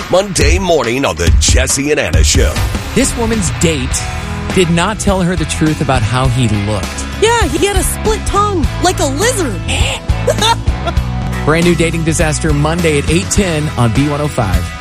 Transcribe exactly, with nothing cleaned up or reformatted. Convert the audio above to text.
Monday morning on the Jesse and Anna Show. This woman's date did not tell her the truth about how he looked. Yeah, he had a split tongue, like a lizard. Brand new dating disaster Monday at eight ten on B one oh five.